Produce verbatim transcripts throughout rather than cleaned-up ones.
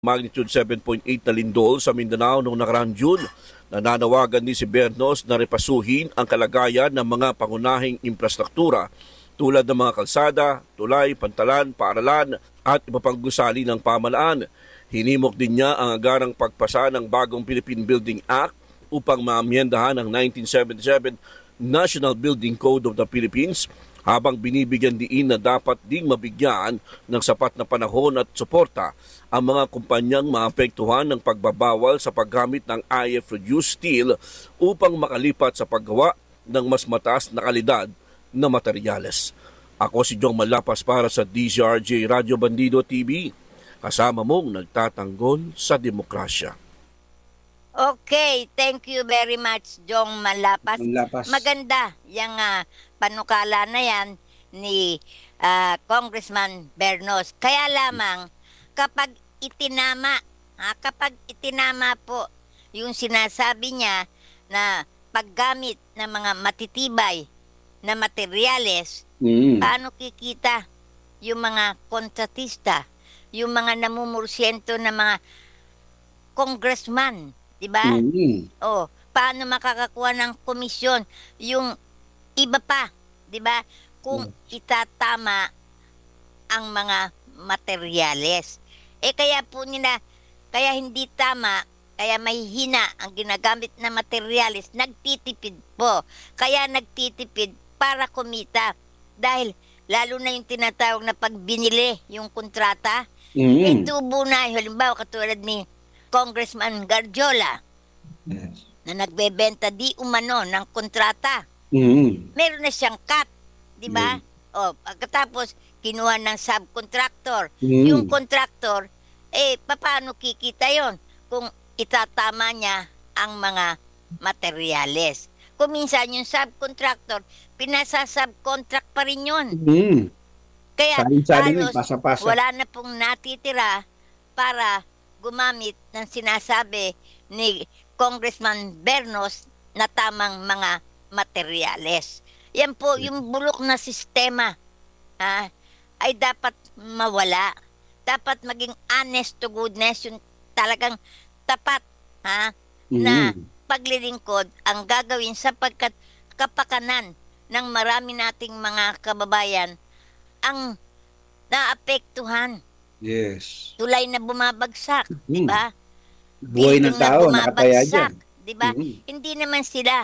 Magnitude seven point eight na lindol sa Mindanao noong nakaraang June. Nananawagan din si Bernos na repasuhin ang kalagayan ng mga pangunahing infrastruktura tulad ng mga kalsada, tulay, pantalan, paaralan at iba pang gusali ng pamalaan. Hinimok din niya ang agarang pagpasa ng bagong Philippine Building Act upang maamyendahan ang nineteen seventy-seven National Building Code of the Philippines, habang binibigyan diin na dapat ding mabigyan ng sapat na panahon at suporta ang mga kumpanyang maapektuhan ng pagbabawal sa paggamit ng I F-reduced steel upang makalipat sa paggawa ng mas mataas na kalidad na materyales. Ako si Jong Malapas para sa D Z R J Radio Bandido T V, kasama mong nagtatanggol sa demokrasya. Okay, thank you very much, Jong Malapas. Malapas. Maganda yung uh, panukala na yan ni uh, Congressman Bernos. Kaya lamang, kapag itinama, ha, kapag itinama po yung sinasabi niya na paggamit ng mga matitibay na materyales, Mm. paano kikita yung mga kontratista, yung mga namumursyento na mga congressman, di ba? Mm. Oh, paano makakakuha ng komisyon yung iba pa, 'di ba? Kung itatama ang mga materyales. Eh kaya po nila, kaya hindi tama, kaya mahihina ang ginagamit na materyales, nagtitipid po. Kaya nagtitipid para kumita. Dahil lalo na yung tinatawag na pag binili yung kontrata, Mm. eh tubo na, halimbawa katulad ni Congressman Garjola, Yes. na nagbebenta di umano ng kontrata. Mm. Meron na siyang cut, di ba? O, pagkatapos, kinuha ng subcontractor. Mm. Yung contractor, eh, paano kikita yon kung itatama niya ang mga materyales? Kung minsan yung subcontractor, pinasa-subcontract pa rin yun. Mm. Kaya Salin-salin halos yun, pasa-pasa. wala na pong natitira para gumamit ng sinasabi ni Congressman Bernos na tamang mga materyales. Yan po, yung bulok na sistema, ha, ay dapat mawala. Dapat maging honest to goodness, yung talagang tapat, ha, na Mm. paglilingkod ang gagawin sapagkat kapakanan ng marami nating mga kababayan ang naapektuhan. Yes. Tulay na bumabagsak, di Mm. ba? Buhay ng Building na tao, nakataya dyan. bumabagsak, di ba? Mm. Hindi naman sila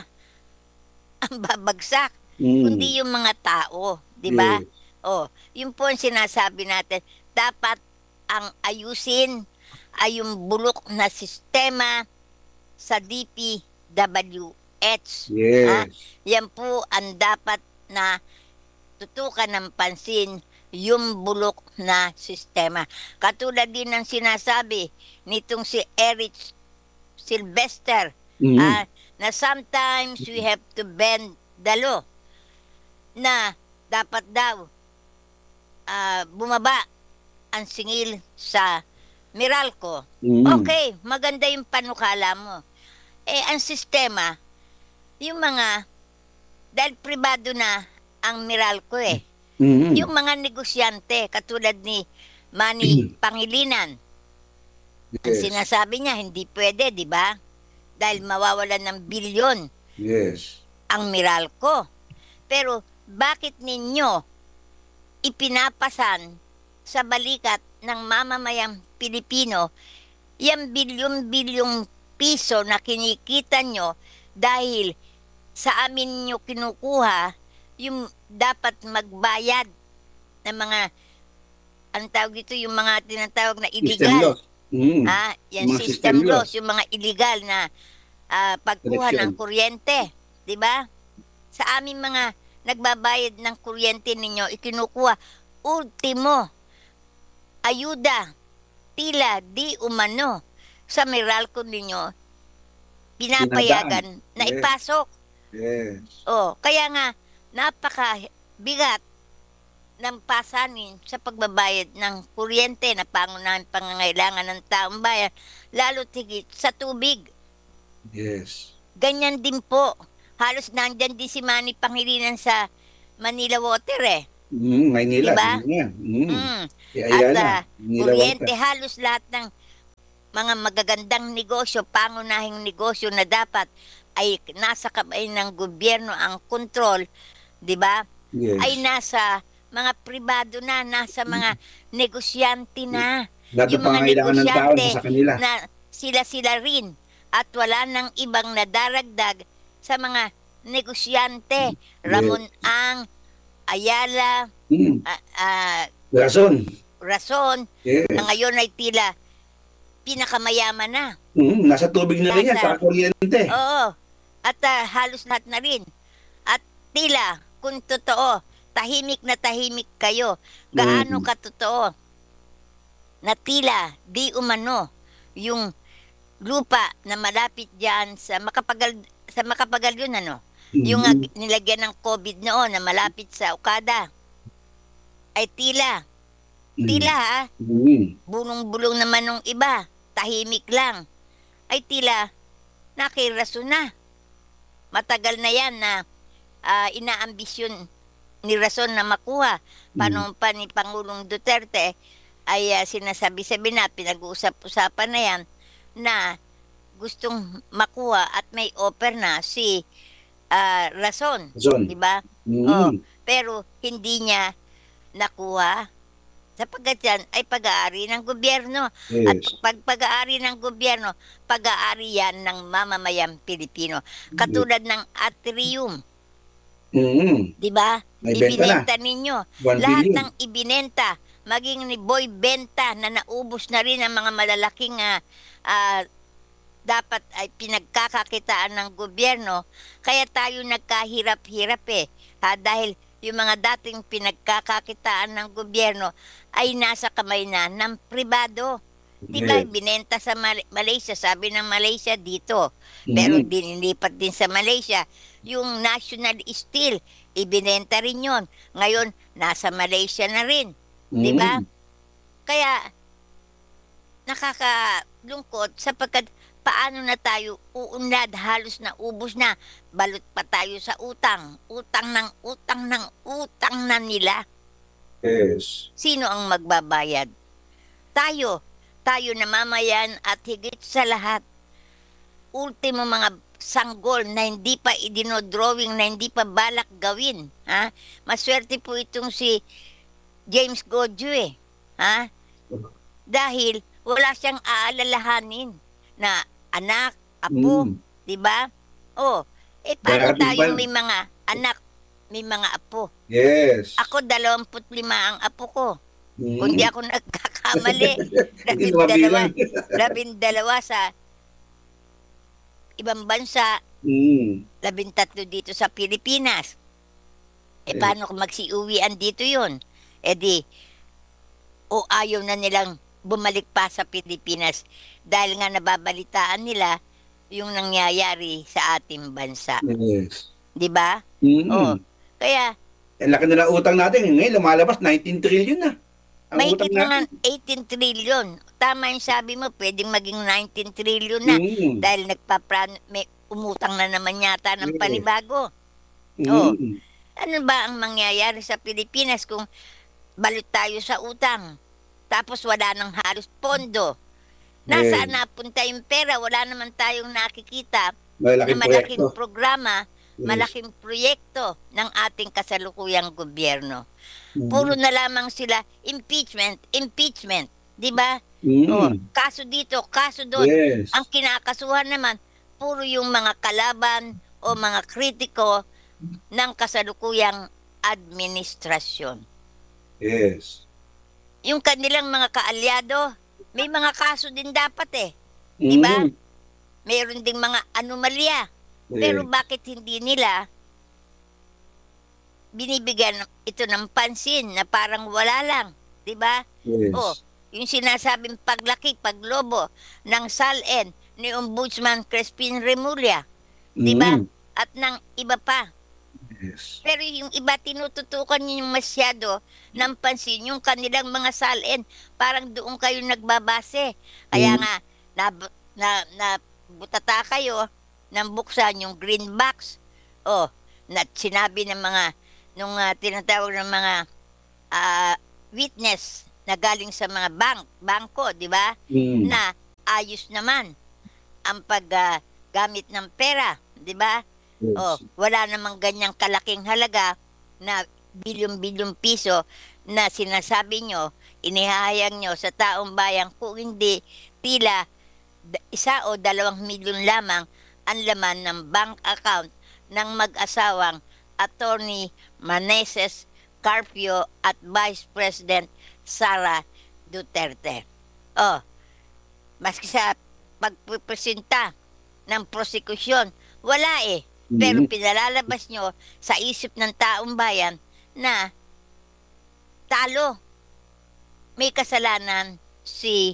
ang babagsak, Mm. kundi yung mga tao, di ba? Yes. Oh, yun po ang sinasabi natin. Dapat ang ayusin ay yung bulok na sistema sa D P W H. Yes. Yan po ang dapat na tutukan ng pansin, yung bulok na sistema. Katulad din ng sinasabi nitong si Eric Sylvester, Mm. ah, na sometimes we have to bend the law, na dapat daw ah, bumaba ang singil sa Meralco. Mm. Okay, maganda yung panukala mo. Eh, ang sistema, yung mga, dahil pribado na ang Meralco eh, Mm. yung mga negosyante, katulad ni Manny Pangilinan, ang Yes. sinasabi niya, hindi pwede, di ba? Dahil mawawalan ng bilyon Yes. ang Meralco. Pero bakit ninyo ipinapasan sa balikat ng mamamayang Pilipino yung bilyon-bilyong piso na kinikita nyo dahil sa amin nyo kinukuha yung dapat magbayad ng mga, ang tawag dito, yung mga tinatawag na System illegal. loss. Mm. Ah, yan Mga system, system loss, yung mga illegal na ah, pagkuha Connection. ng kuryente, 'di ba? Sa aming mga nagbabayad ng kuryente ninyo, ikinukuha ultimo ayuda tila di umano sa Meralco ninyo pinapayagan na Yes. ipasok. Yes. Oh, kaya nga napaka bigat ng pasanin sa pagbabayad ng kuryente na pangunahing pangangailangan ng taong bayan, lalo tigit sa tubig. Yes. Ganyan din po. Halos nandyan din si Manny Pangilinan sa Manila Water eh. Mm. Maynila. Diba? Yan. Mm. Mm. Si At Ayala. ah, Manila kuryente, Water. halos lahat ng mga magagandang negosyo, pangunahing negosyo na dapat ay nasa kamay ng gobyerno ang kontrol, 'di ba? Yes. Ay nasa mga pribado na, nasa mga negosyante na. Lahat Yung ng mga pangailangan ng tao negosyante nasa kanila. na sila-sila rin at wala nang ibang nadaragdag sa mga negosyante. Ramon Ang, Ayala, Mm. ah, ah, Rason. Rason, Yes. na ngayon ay tila pinakamayaman na. Mm. Nasa tubig na rin yan, Nasa- saka kuryente. Oo. At ah, halos lahat na rin. At tila, kung totoo, tahimik na tahimik kayo. Gaano Mm. katotoo na tila di umano yung lupa na malapit diyan sa makapagal sa makapagal yun ano. Yung Mm. ag- nilagyan ng COVID noon na malapit sa Okada. Ay tila, Mm. tila ha, Mm. bulong-bulong naman nung iba, tahimik lang. Ay tila, nakiraso na. Matagal na yan na ah, inaambisyon ni Rason na makuha. Panumpa ni Pangulong Duterte ay ah, sinasabi-sabi na, pinag-uusap-usapan na yan, na gustong makuha at may offer na si ah, Rason. Rason. Di ba? Mm. Oh, pero hindi niya nakuha sapagkat yan ay pag-aari ng gobyerno. At Yes. pag pag-aari ng gobyerno, pag-aari yan ng mamamayang Pilipino. Katulad ng Atrium, Mm. di ba? May benta na. Ibinenta ninyo. One Lahat billion. ng ibinenta, maging ni Boy Benta na naubos na rin ang mga malalaking ah, ah, dapat ay pinagkakakitaan ng gobyerno. Kaya tayo nagkahirap-hirap eh. Ha, dahil yung mga dating pinagkakakitaan ng gobyerno ay nasa kamay na ng pribado. Di ba, Yes. binenta sa Mal- Malaysia, sabi ng Malaysia dito. Pero Mm. dinilipat din sa Malaysia. Yung National Steel, ibinenta rin yun. Ngayon, nasa Malaysia na rin. Di ba? Mm. Kaya, nakakalungkot sapagkat paano na tayo uunlad, halos na ubos na, balot pa tayo sa utang. Utang ng utang ng utang na nila. Yes. Sino ang magbabayad? Tayo. Tayo na mamayan at higit sa lahat, ultimo mga sanggol na hindi pa idinodrawing, na hindi pa balak gawin. Ha? Maswerte po itong si James Gojo eh. Ha? Dahil wala siyang aalalahanin na anak, apo, Mm. di ba? Oh, eh paano Darating tayong pa- may mga anak, may mga apo? Yes. Ako, dalawamput lima ang apo ko. Mm. Kung di ako nagkakamali, Hindi labindalawa, mabilang. labindalawa sa ibang bansa, Mm. labintatlo dito sa Pilipinas. E Eh. paano kung magsiuwian dito yun? E di, o ayaw na nilang bumalik pa sa Pilipinas dahil nga nababalitaan nila yung nangyayari sa ating bansa. Yes. Di ba? Mm. Oh, kaya Ang laki na lang utang natin. Ngayon, lumalabas, nineteen trillion na. Ang may utang higit natin. mga eighteen trillion. Tama yung sabi mo, pwedeng maging nineteen trillion na. Mm. Dahil nagpapran, may umutang na naman yata ng Yes. panibago. Mm. Oh. Ano ba ang mangyayari sa Pilipinas kung balot tayo sa utang? Tapos wala nang halos pondo. Nasaan Yes. napunta yung pera? Wala naman tayong nakikita Malaking na malaking proyekto. programa, Yes. malaking proyekto ng ating kasalukuyang gobyerno. Mm. Puro na lamang sila impeachment, impeachment. Di ba? Mm. Oh, kaso dito, kaso doon. Yes. Ang kinakasuhan naman, puro yung mga kalaban o mga kritiko ng kasalukuyang administrasyon. Yes. Yung kanilang mga kaalyado, may mga kaso din dapat eh. Di ba? Mm. Mayroon ding mga anomalya. Yes. Pero bakit hindi nila binibigyan ito ng pansin na parang wala lang? Di ba? Yes. Oh, yung sinasabing paglaki, paglobo ng S A L N ni Ombudsman Crispin Remulla. Di ba? Mm. At ng iba pa. Yes. Pero yung iba tinututukan niyo yung masyado ng pansin, yung kanilang mga S A L N, parang doon kayo nagbabase. Kaya Mm. nga, na, na, na butata kayo nang buksan yung green box. Oh, na sinabi ng mga, nung ah, tinatawag ng mga ah, witness na galing sa mga bank, bangko, di ba? Mm. Na maayos naman ang paggamit ng pera, di ba? Yes. Oh, wala namang ganyang kalaking halaga na bilyong-bilyong piso na sinasabi nyo, inihahayag nyo sa taong bayan kung hindi tila d- isa o dalawang milyon lamang ang laman ng bank account ng mag-asawang Attorney Maneses Carpio at Vice President Sara Duterte. Oh, maski sa pagpipresenta ng prosekusyon, wala eh. Pero Mhm. pinalalabas nyo sa isip ng taong bayan na talo. May kasalanan si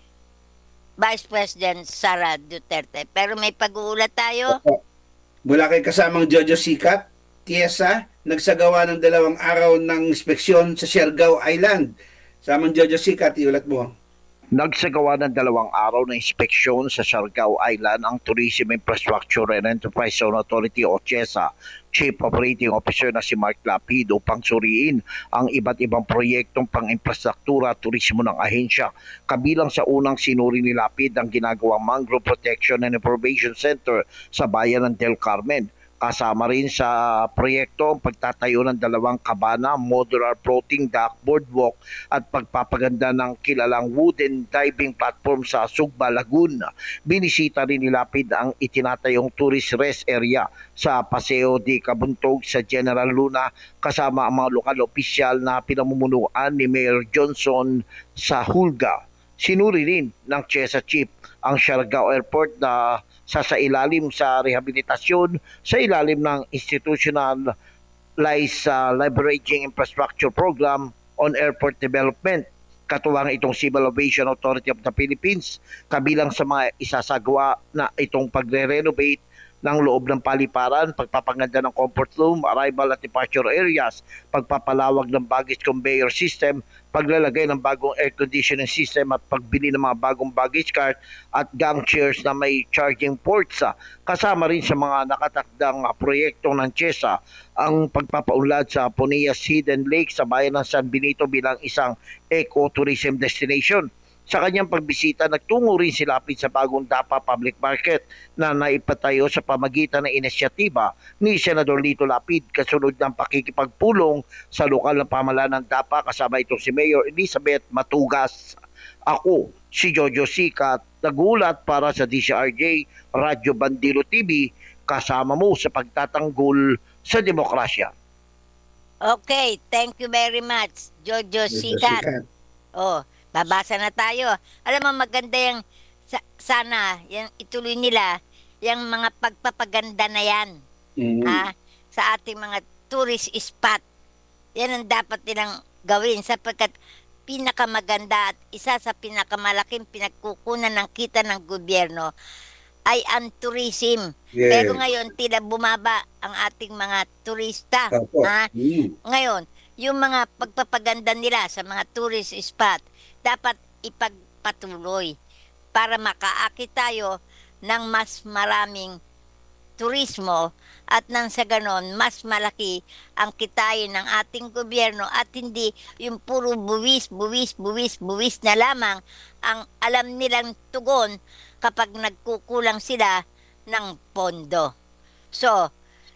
Vice President Sara Duterte. Pero may pag-uulat tayo. Opo. Mula kay kasamang Jojo Sikat, Tiesa, nagsagawa ng dalawang araw ng inspeksyon sa Siargao Island. Samang Jojo Sikat, iulat mo. Nagsagawa ng dalawang araw na inspeksyon sa Siargao Island ang Tourism Infrastructure and Enterprise Zone Authority o TIEZA Chief Operating Officer na si Mark Lapid upang suriin ang iba't ibang proyektong pang-infrastruktura at turismo ng ahensya. Kabilang sa unang sinuri ni Lapid ang ginagawang Mangrove Protection and Information Center sa bayan ng Del Carmen. Kasama rin sa proyekto ang pagtatayo ng dalawang kabana, modular floating dock, boardwalk at pagpapaganda ng kilalang wooden diving platform sa Sugba, Laguna. Binisita rin ni Lapid ang itinatayong tourist rest area sa Paseo de Cabuntog sa General Luna kasama ang mga lokal opisyal na pinamumunuan ni Mayor Johnson sa Hulga. Sinuri rin ng TIEZA Chief ang Siargao Airport na sasailalim sa rehabilitasyon sa ilalim ng Institutionalized uh, Leveraging Infrastructure Program on Airport Development. Katuwang itong Civil Aviation Authority of the Philippines, kabilang sa mga isasagawa na itong pagre-renovate ng loob ng paliparan, pagpapaganda ng comfort room, arrival at departure areas, pagpapalawag ng baggage conveyor system, paglalagay ng bagong air conditioning system at pagbili ng mga bagong baggage cart at gang chairs na may charging ports. Kasama rin sa mga nakatakdang proyektong ng TIEZA ang pagpapaunlad sa Ponias Hidden Lake sa bayan ng San Benito bilang isang ecotourism destination. Sa kanyang pagbisita, nagtungo rin si Lapid sa bagong Dapa Public Market na naipatayo sa pamagitan ng inisyatiba ni Senador Lito Lapid kasunod ng pakikipagpulong sa lokal na pamahalaan ng Dapa kasama itong si Mayor Elizabeth Matugas. Ako, si Jojo Sikat, nagulat para sa D C R J, Radyo Bandilo T V, kasama mo sa pagtatanggol sa demokrasya. Okay, thank you very much, Jojo Jojo Sikat. Sikat. Oh, babasa na tayo. Alam mo, maganda yung sa, sana, yung ituloy nila, yung mga pagpapaganda na yan, Mhm. ha, sa ating mga tourist spot. Yan ang dapat nilang gawin sapagkat pinakamaganda at isa sa pinakamalaking pinagkukunan ng kita ng gobyerno ay ang tourism. Yes. Pero ngayon, tila bumaba ang ating mga turista. Opo. Ha? Mhm. Ngayon, yung mga pagpapaganda nila sa mga tourist spot, dapat ipagpatuloy para makaakit tayo ng mas maraming turismo at nang sa ganon, mas malaki ang kitain ng ating gobyerno at hindi yung puro buwis, buwis, buwis, buwis na lamang ang alam nilang tugon kapag nagkukulang sila ng pondo. So,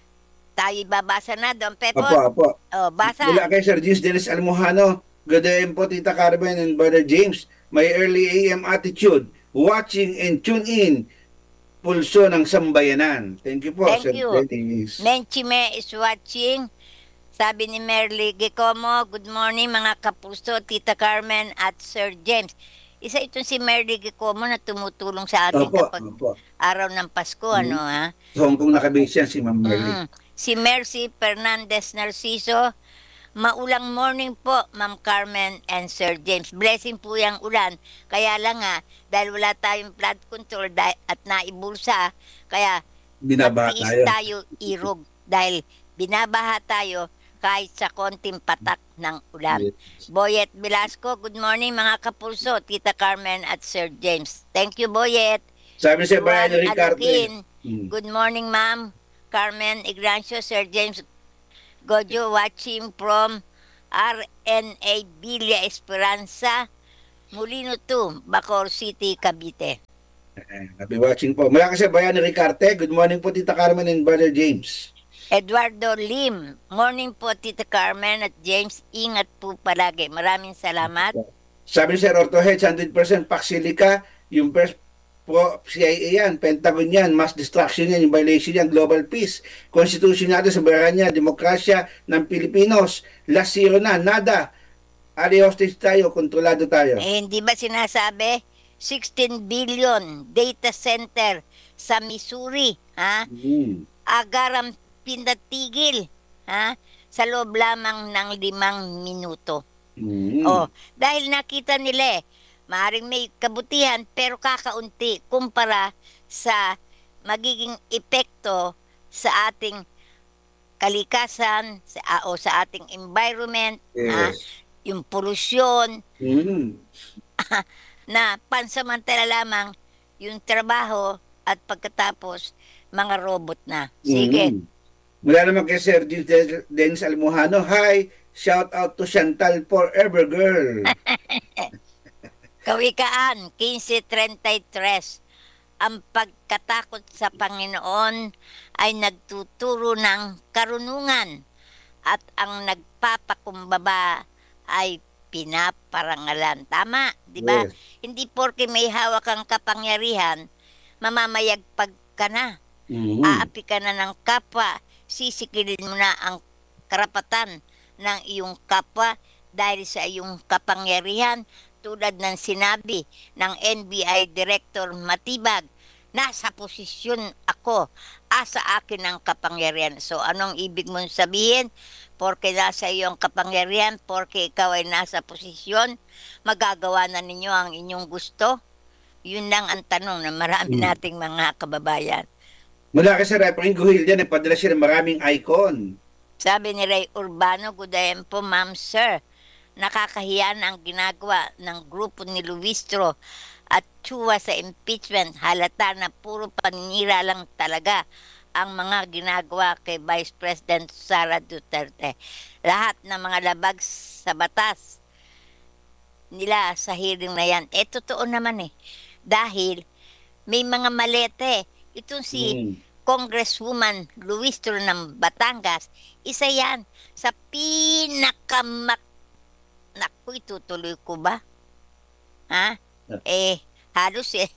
tayo babasa na doon, Pepo. Opo, opo. Oh, basa. Mula kay Sir Gis Dennis Almohano, good day po Tita Carmen and Brother James. My early A M attitude, watching and tune in. Pulso ng Sambayanan. Thank you po, Thank Sir you. Dennis. Menchime is watching. Sabi ni Merly Gicomo, good morning mga kapuso, Tita Carmen at Sir James. Isa itong si Merly Gicomo na tumutulong sa atin Opo, kapag opo. araw ng Pasko, ano ha? Sa Hong Kong nakabase yan si Ma'am Merly. Mm. Si Mercy Fernandez Narciso, maulang morning po, Ma'am Carmen and Sir James. Blessing po yung ulan. Kaya lang nga, dahil wala tayong flood control dah- at naibulsa, kaya Binabaha matiis tayo. tayo irog dahil binabaha tayo kahit sa konting patak ng ulan. Yes. Boyet Velasco, good morning mga kapulso, Tita Carmen at Sir James. Thank you, Boyet. Sabi si Brian Juan Ricardo. Alukin, Hmm. good morning, Ma'am Carmen Ignacio, Sir James Gojo, watching from R N A Villa Esperanza, Molino two, Bacoor City, Cavite. Eh, Happy watching po. Mula kasi bayan ni Ricarte. Good morning po, Tita Carmen and Brother James. Eduardo Lim, morning po Tita Carmen at James, ingat po palagi. Maraming salamat. Sabi ni Sir Orto Hedge, one hundred percent Paxilica, yung first po, C I A yan, Pentagon yan, mass destruction yan, yung violation yan, global peace, constitution natin, soberanya, demokrasya ng Pilipinos, last zero na, nada, ali hostage tayo, kontrolado tayo. Eh, hindi ba sinasabi sixteen billion data center sa Missouri, ha? Mm. Agaram pinatigil, ha? Sa loob lamang ng limang minuto. Mm. Oh, dahil nakita nila eh, maaaring may kabutihan pero kakaunti kumpara sa magiging epekto sa ating kalikasan sa, ah, o sa ating environment, ha? Yes. Yung polusyon, Mm. na pansamantala lamang yung trabaho at pagkatapos mga robot na. Sige. Mm. Mula naman kay Sir Den- Dennis Almohano, hi, shout out to Chantal Forever Girl. Kawikaan, fifteen thirty-three. Ang pagkatakot sa Panginoon ay nagtuturo ng karunungan at ang nagpapakumbaba ay pinaparangalan. Tama, di ba? Yes. Hindi porke may hawak kang kapangyarihan, mamamayagpag ka na. Mm. Aapi ka na ng kapwa, sisikilin mo na ang karapatan ng iyong kapwa dahil sa iyong kapangyarihan tulad ng sinabi ng N B I Director Matibag, nasa posisyon ako, asa akin ang kapangyarihan. So anong ibig mong sabihin? Porke nasa iyo ang kapangyarihan, porke ikaw ay nasa posisyon, magagawa na ninyo ang inyong gusto? Yun lang ang tanong na marami Hmm. nating mga kababayan. Mula kay Sir Efrain Guhil dyan, nagpadala siya ng maraming icon. Sabi ni Ray Urbano, good day po, ma'am sir. Nakakahiya na ang ginagawa ng grupo ni Luistro at Chua sa impeachment. Halata na puro paninira lang talaga ang mga ginagawa kay Vice President Sara Duterte. Lahat ng mga labag sa batas nila sa hearing na yan. Eh, totoo naman eh. Dahil may mga malete. Itong si Mm. Congresswoman Luistro ng Batangas, isa yan sa pinakamak... Naku, itutuloy ko ba? Ha? Eh, halos eh.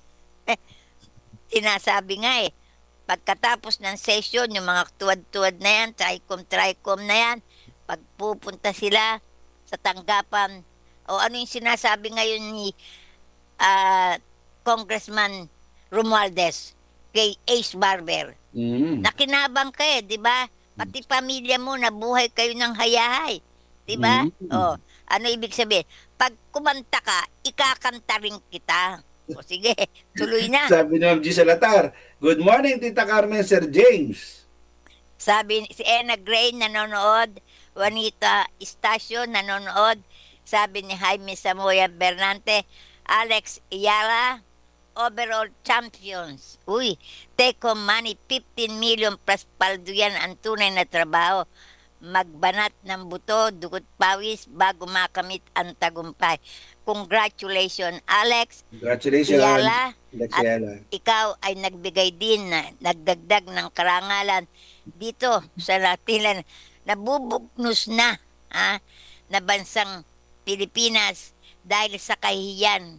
Sinasabi nga eh, pagkatapos ng session, yung mga tuwad-tuwad na yan, tricom-tricom na yan, pagpupunta sila sa tanggapan, o ano yung sinasabi ngayon ni ah, Congressman Romualdez kay Ace Barber. Mm. Nakinabang ka eh, di ba? Pati pamilya mo, nabuhay kayo ng hayahay. Di ba? Mm. Oh, ano ibig sabihin? Pag kumanta ka, ikakanta rin kita. O sige, tuloy na. Sabi ni Ma'am G. Salatar, good morning, Tita Carmen, Sir James. Sabi si Ena Gray nanonood, Juanita Estacio nanonood, sabi ni Jaime Samoya Bernante, Alex Iyala, overall champions. Uy, take home money, fifteen million plus paldo yan ang tunay na trabaho. Magbanat ng buto, dugot pawis, bago makamit ang tagumpay. Congratulations, Alex. Congratulations. Iyala, Alex at Iyala. ikaw ay nagbigay din na nagdagdag ng karangalan dito sa natilan nabubugnos na ha, na bansang Pilipinas dahil sa kahihiyan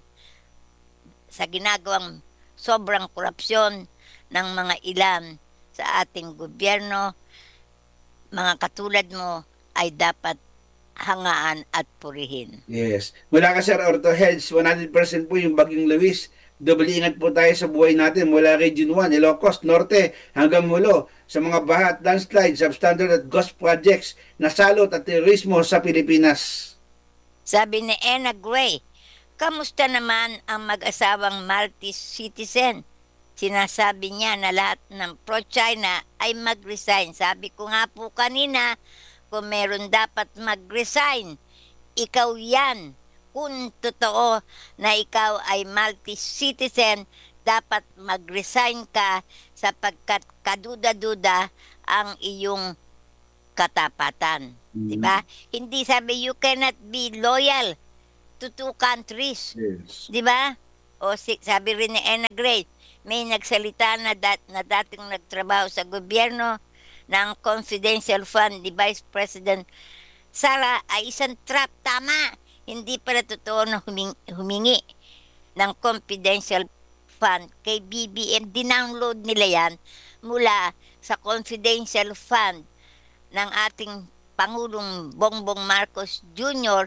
sa ginagawang sobrang korupsyon ng mga ilan sa ating gobyerno. Mga katulad mo ay dapat hangaan at purihin. Yes. Mula ka Sir Orto Heads, one hundred percent po yung Baging Luis. Double ingat po tayo sa buhay natin mula Region one, Ilocos, Norte hanggang Mulo sa mga baha at landslide, substandard at ghost projects na salot at terorismo sa Pilipinas. Sabi ni Ena Gray, kamusta naman ang mag-asawang Maltese citizen? Sinasabi niya na lahat ng pro-China ay mag-resign. Sabi ko nga po kanina, kung meron dapat mag-resign, ikaw yan. Kung totoo na ikaw ay Maltese citizen, dapat mag-resign ka sapagkat kaduda-duda ang iyong katapatan. Mm. Diba? Hindi sabi you cannot be loyal to two countries. Yes. Di ba? O si, sabi rin ni Ena Gray, may nagsalita na, dat, na dating nagtrabaho sa gobyerno ng confidential fund ni Vice President Sara ay isang trap. Tama, hindi pala totoo na humingi, humingi ng confidential fund kay B B M. Dinownload nila yan mula sa confidential fund ng ating Pangulong Bongbong Marcos Junior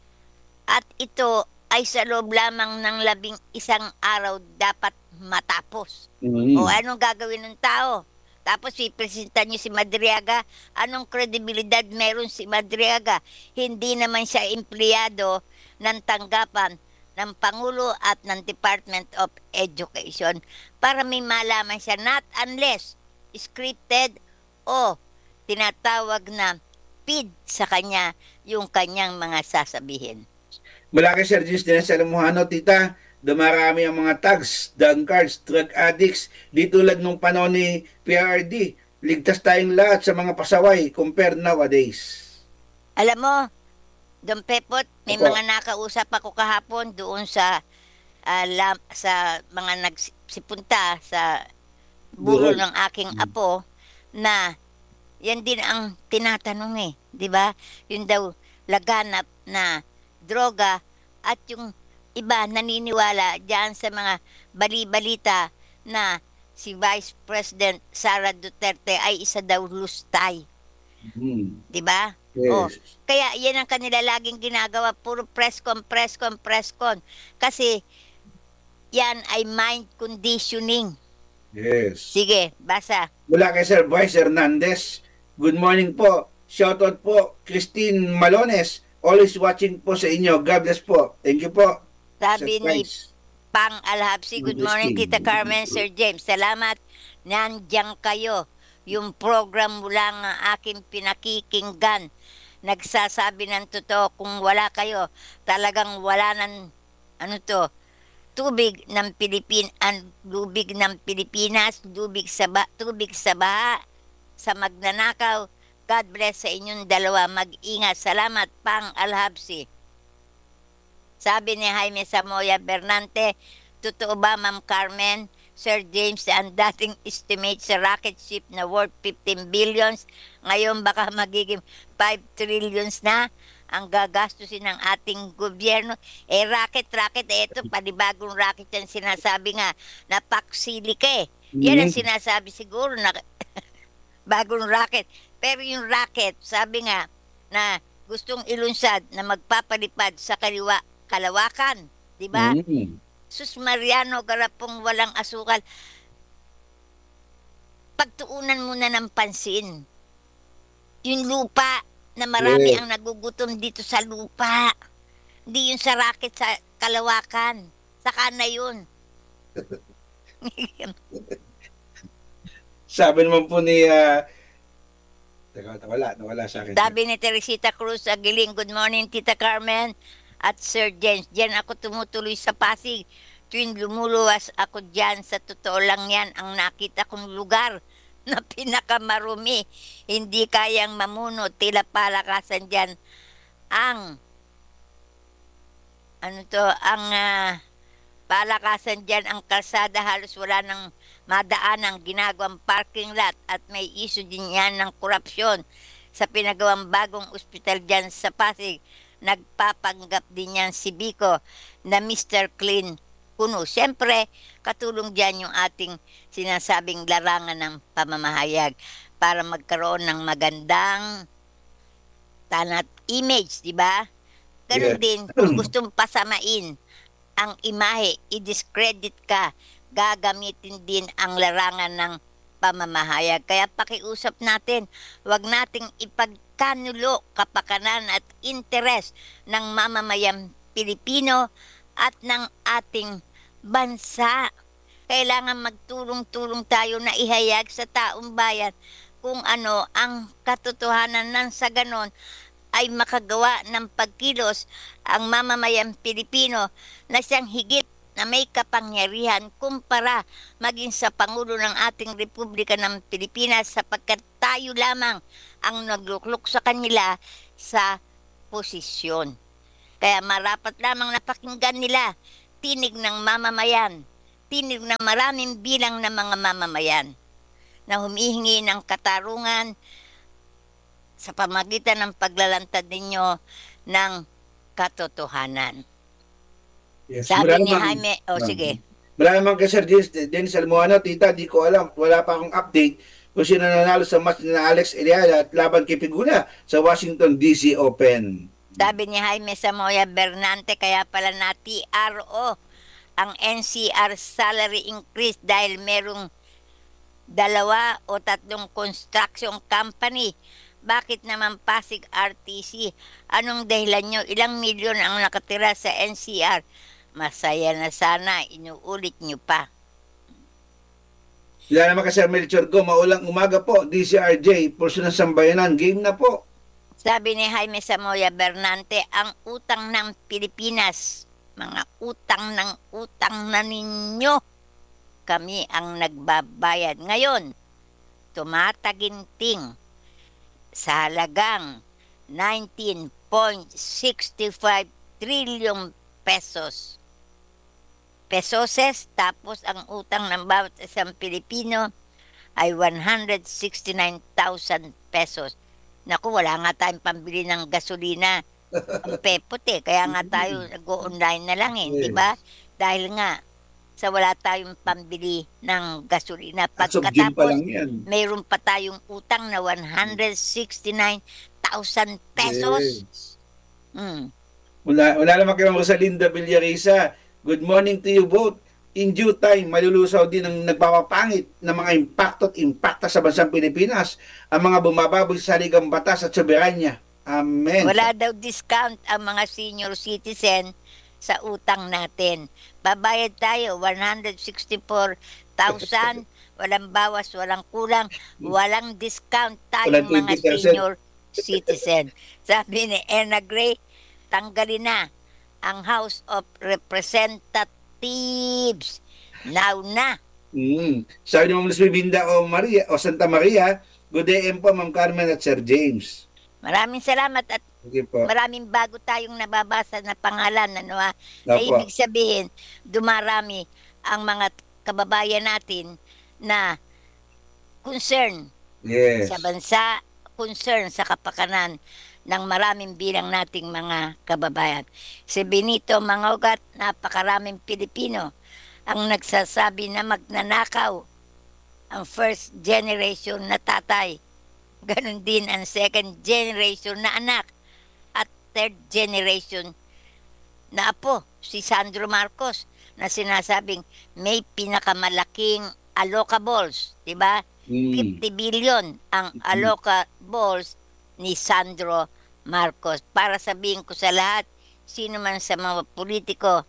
at ito ay sa loob lamang ng labing isang araw dapat matapos. Mm. O anong gagawin ng tao? Tapos ipresenta niyo si Madriaga. Anong kredibilidad meron si Madriaga? Hindi naman siya empleyado ng tanggapan ng Pangulo at ng Department of Education para may malaman siya, not unless scripted o tinatawag na feed sa kanya yung kanyang mga sasabihin. Mula kay Sir Gis Dinas Alamuhano, tita, dumarami ang mga thugs, drunkards, drug addicts, di tulad nung panahon ni P R D. Ligtas tayong lahat sa mga pasaway compared nowadays. Alam mo, Don Pepot, may Opo. mga nakausap ako kahapon doon sa ah, lam- sa mga nagsipunta sa buro Burol. ng aking apo na yan din ang tinatanong eh, di ba? Yun daw laganap na droga at yung iba naniniwala diyan sa mga bali-balita na si Vice President Sara Duterte ay isa daw lustay, Hmm. di ba? Yes. Oh, kaya yan ang kanila laging ginagawa, puro press con, press con, press con. Kasi yan ay mind conditioning. Yes. Sige, basa. Mula kay Sir Vice Hernandez, good morning po. Shoutout po, Christine Malones. Always watching po sa inyo. God bless po. Thank you po. Sabi Sir ni Vice. Pang Alhapsi, good morning Tita Carmen, Sir James. Salamat, nandiyan kayo. Yung program mula nga aking pinakikinggan. Nagsasabi ng totoo, kung wala kayo, talagang wala ng, ano to, tubig ng Pilipin, ang lubig ng Pilipinas, tubig sa, ba, tubig sa baha, sa magnanakaw. God bless sa inyong dalawa. Mag-ingat. Salamat, Pang Alhapsi. Sabi ni Jaime Samoya Bernante, totoo ba, Ma'am Carmen, Sir James, ang dating estimate sa rocket ship na worth fifteen billions, ngayon baka magiging five trillions na ang gagastusin ng ating gobyerno? Eh, rocket, rocket, eh, ito, panibagong rocket yan sinasabi nga, na paksilike. Yan ang Mhm. sinasabi siguro na bagong rocket. Pero yung rocket, sabi nga, na gustong ilunsad na magpapalipad sa kaliwa, kalawakan, di ba? Mm. Sus Mariano, garapong walang asukal. Pagtuunan muna ng pansin. Yung lupa, na marami Yes. ang nagugutom dito sa lupa. Hindi yung sa racket sa kalawakan. Saka na yun. Sabi naman po ni... Uh, teka, nawala, nawala sa akin. Sabi ni Teresita Cruz Aguiling, good morning Tita Carmen at Sir James. Diyan ako tumutuloy sa Pasig. Tuwing lumuluwas ako dyan, sa totoo lang yan ang nakita kong lugar na pinakamarumi. Hindi kayang mamuno, tila palakasan dyan. Ang, ano to, ang ah, palakasan dyan, ang kalsada halos wala nang madaan ginagawang parking lot at may issue din yan ng korupsyon sa pinagawang bagong ospital dyan sa Pasig. Nagpapanggap din yan si Biko na Mister Clean Puno. Siyempre, katulong dyan yung ating sinasabing larangan ng pamamahayag para magkaroon ng magandang tanat image, di ba? Ganun Yeah. din, kung gustong pasamain ang imahe, i-discredit ka, gagamitin din ang larangan ng pamamahayag. Kaya pakiusap natin, wag nating ipagkanulo kapakanan at interes ng mamamayang Pilipino at ng ating bansa. Kailangan magtulong-tulong tayo na ihayag sa taong bayan kung ano ang katotohanan, nang sa ganon ay makagawa ng pagkilos ang mamamayang Pilipino na siyang higit na may kapangyarihan kumpara maging sa Pangulo ng ating Republika ng Pilipinas, sapagkat tayo lamang ang nagluklok sa kanila sa posisyon. Kaya marapat lamang napakinggan nila tinig ng mamamayan, tinig ng maraming bilang ng mga mamamayan na humihingi ng katarungan sa pamagitan ng paglalantad ninyo ng katotohanan. Yes. Sabi Wala ni namang- Jaime, o Ah. sige, Wala naman kay Sir Dennis, Dennis Almohano, tita, di ko alam. Wala pa akong update kung sino nanalo sa match ni Alex Eliada at laban kay Pigula sa Washington D C Open. sabi ni Jaime Samoya Bernante, kaya pala na T R O ang N C R salary increase dahil merong dalawa o tatlong construction company. Bakit naman Pasig R T C? Anong dahilan nyo? Ilang milyon ang nakatira sa N C R? Masaya na sana, inuulit nyo pa. Wala naman kay Sir Melchor Go, maulang umaga po, D C R J, Pulso ng Sambayanan, game na po. Sabi ni Jaime Samoya Bernante, ang utang ng Pilipinas, mga utang ng utang na ninyo, kami ang nagbabayad. Ngayon, tumataginting sa halagang nineteen point six five trillion pesos. Pesoses, tapos ang utang ng bawat isang Pilipino ay one hundred sixty-nine thousand pesos. Naku, wala nga tayong pambili ng gasolina. Ang pepot eh. Kaya nga tayo nag-online na lang eh. Yes. Di ba? Dahil nga, sa wala tayong pambili ng gasolina. At sub gym pa lang yan. mayroon pa tayong utang na one hundred sixty-nine thousand pesos. Yes. Mm. Wala, wala naman kay Ma'am Rosalinda Villarisa. Good morning to you both. In due time, malulusaw din ang nagpapapangit ng mga impacto at impacta sa bansang Pilipinas ang mga bumababoy sa saligang batas at soberanya. Amen. Wala daw discount ang mga senior citizen sa utang natin. Babayad tayo one hundred sixty-four thousand, walang bawas, walang kulang, walang discount tayong Walang mga twenty percent. senior citizen. Sabi ni Erna Gray, tanggalin na ang House of Representatives. Now na. Mm. Sabi ni Ma'am Luz Bibinda o Maria o Santa Maria, good day po Ma'am Carmen at Sir James. Maraming salamat at Okay po. maraming bago tayong nababasa na pangalan, ano ha? Na Opo. ibig sabihin, dumarami ang mga kababayan natin na concern Yes. sa bansa, concern sa kapakanan ng maraming bilang nating mga kababayan. Si Benito Mangogat, napakaraming Pilipino ang nagsasabi na magnanakaw ang first generation na tatay. Ganon din ang second generation na anak at third generation na apo, si Sandro Marcos, na sinasabing may pinakamalaking allocables, di ba? Mm. fifty billion ang allocables ni Sandro Marcos. Para sabihin ko sa lahat, sino man sa mga politiko,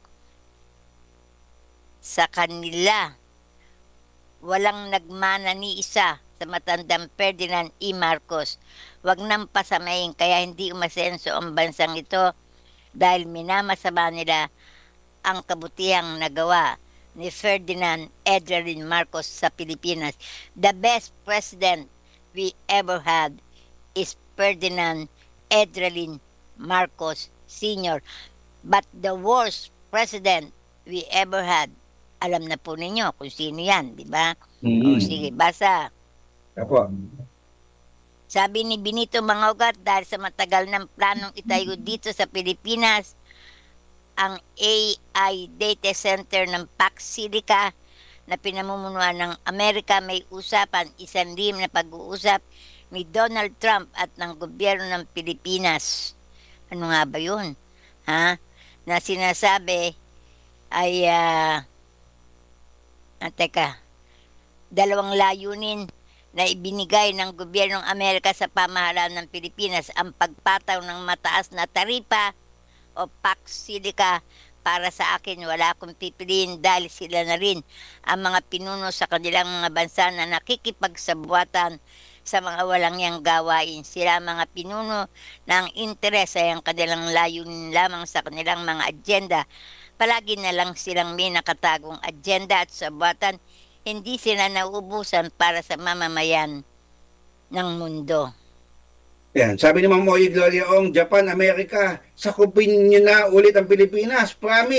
sa kanila, walang nagmana ni isa sa matandang Ferdinand E. Marcos. Huwag nang pasamayin kaya hindi umasenso ang bansang ito dahil minamasama nila ang kabutihang nagawa ni Ferdinand Edwin Marcos sa Pilipinas. The best president we ever had is Ferdinand Edwin Marcos Senior But the worst president we ever had, alam na po ninyo kung sino yan, di ba? Mm. O sige, basa. Apo. Sabi ni Benito Mangogat, dahil sa matagal ng planong itayo dito sa Pilipinas, ang A I data center ng Pax Silica na pinamumunuan ng Amerika, may usapan, isang lim na pag-uusap ni Donald Trump at ng gobyerno ng Pilipinas. Ano nga ba yun? Ha? Na sinasabi ay, ah, ah, teka, dalawang layunin na ibinigay ng gobyernong Amerika sa pamahalaan ng Pilipinas ang pagpataw ng mataas na taripa o Pax Silica. Para sa akin, wala akong pipiliin dahil sila na rin ang mga pinuno sa kanilang mga bansa na nakikipagsabuatan sa mga walang yang gawain. Sila ang mga pinuno na ang interes ay ang kanilang layunin lamang sa kanilang mga agenda. Palagi na lang silang may nakatagong agenda at sabuatan, hindi sila nauubusan para sa mamamayan ng mundo. Yan. Sabi ni Ma'am Oye Gloria Ong, Japan, Amerika, sakupin nyo na ulit ang Pilipinas. Promise,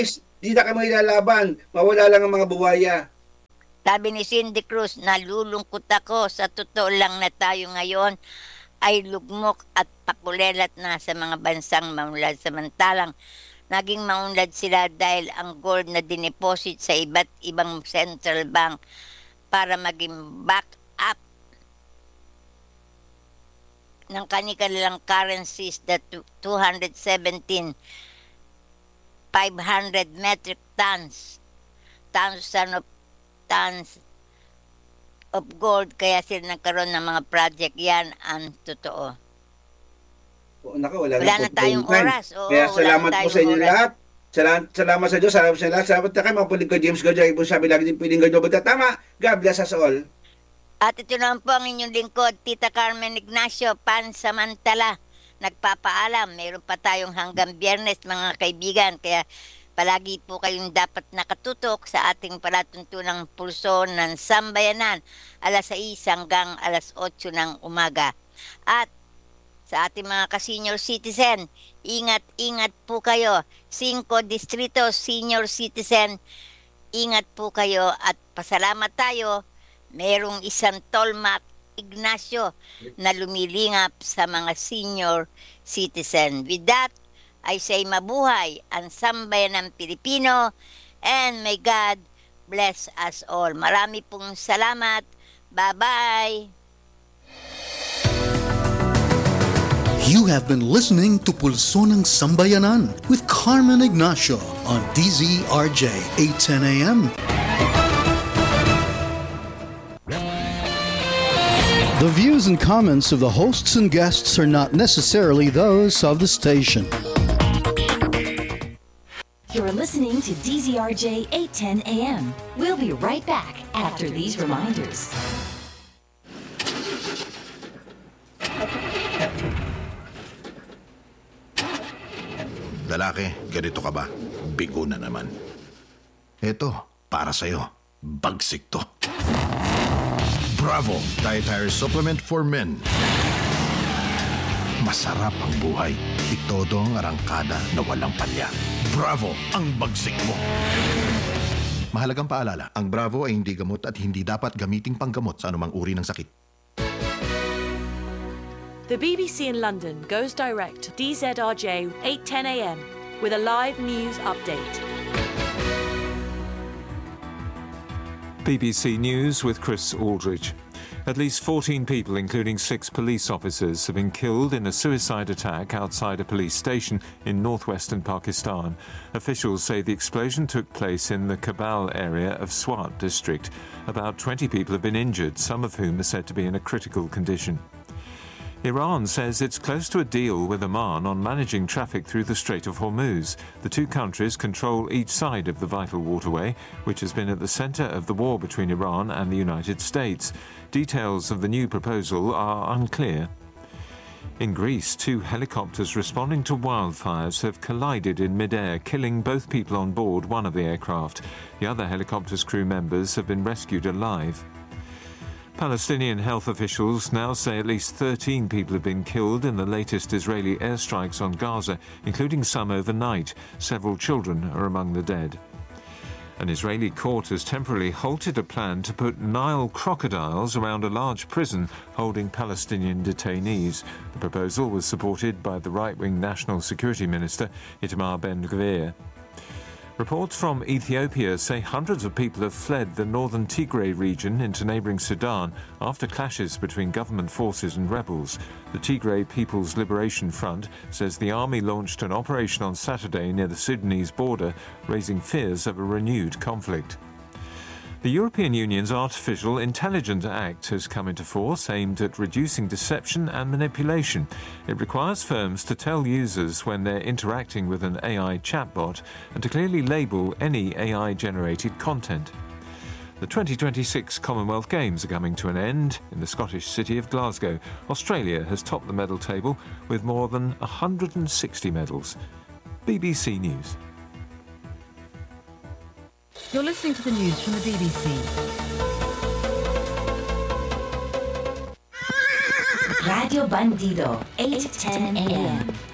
Di na kami ilalaban. Mawala lang ang mga buwaya. Sabi ni Cindy Cruz, nalulungkot ako. Sa totoo lang na tayo ngayon ay lugmok at pakulelat na sa mga bansang maunlad. Samantalang naging maunlad sila dahil ang gold na dineposit sa iba't ibang central bank para maging back up ng kanilang currencies na two hundred seventeen five hundred metric tons tons of tons of gold, kaya sila nagkaroon ng mga project. Yan ang totoo. O, naku, wala, Wala na, na tayong time. oras. Oo, Kaya wala salamat na po sa tayong inyo oras. lahat. Salamat, salamat sa Diyos, salamat sa lahat. Salamat na kayo, mga pulig ko, James Gojo, Ibo sabi lagi din piling Gojo. Buta tama, God bless us all. At ito naman po ang inyong lingkod, Tita Carmen Ignacio, pansamantala. Nagpapaalam, meron pa tayong hanggang Biyernes, mga kaibigan. Kaya palagi po kayong dapat nakatutok sa ating palatuntunang pulso ng sambayanan, alas sais hanggang alas otso ng umaga. At sa ating mga ka-senior citizen, ingat-ingat po kayo. Cinco distritos senior citizen, ingat po kayo at pasalamat tayo. Merong isang Tolmac Ignacio na lumilingap sa mga senior citizen. With that, I say mabuhay ang sambayan ng Pilipino and may God bless us all. Marami pong salamat. Bye-bye. You have been listening to Pulso ng Sambayanan with Carmen Ignacio on D Z R J eight ten A M. The views and comments of the hosts and guests are not necessarily those of the station. You're listening to D Z R J eight ten A M. We'll be right back after these reminders. Lalaki, ganito ka ba? Bigo na naman. Eto, para sa'yo. Bagsik to. Bravo! Dietary Supplement for Men. Masarap ang buhay. Itodo ang arangkada na walang palya. Bravo! Ang bagsik mo. Mahalagang paalala, ang Bravo ay hindi gamot at hindi dapat gamiting panggamot sa anumang uri ng sakit. The B B C in London goes direct to D Z R J eight ten A M with a live news update. B B C News with Chris Aldridge. At least fourteen people, including six police officers, have been killed in a suicide attack outside a police station in northwestern Pakistan. Officials say the explosion took place in the Kabul area of Swat district. About twenty people have been injured, some of whom are said to be in a critical condition. Iran says it's close to a deal with Oman on managing traffic through the Strait of Hormuz. The two countries control each side of the vital waterway, which has been at the center of the war between Iran and the United States. Details of the new proposal are unclear. In Greece, two helicopters responding to wildfires have collided in mid-air, killing both people on board one of the aircraft. The other helicopter's crew members have been rescued alive. Palestinian health officials now say at least thirteen people have been killed in the latest Israeli airstrikes on Gaza, including some overnight. Several children are among the dead. An Israeli court has temporarily halted a plan to put Nile crocodiles around a large prison holding Palestinian detainees. The proposal was supported by the right-wing National Security Minister Itamar Ben-Gvir. Reports from Ethiopia say hundreds of people have fled the northern Tigray region into neighbouring Sudan after clashes between government forces and rebels. The Tigray People's Liberation Front says the army launched an operation on Saturday near the Sudanese border, raising fears of a renewed conflict. The European Union's Artificial Intelligence Act has come into force, aimed at reducing deception and manipulation. It requires firms to tell users when they're interacting with an A I chatbot and to clearly label any A I-generated content. The twenty twenty-six Commonwealth Games are coming to an end in the Scottish city of Glasgow. Australia has topped the medal table with more than one hundred sixty medals. B B C News. You're listening to the news from the B B C. Radio Bandido, eight ten A M.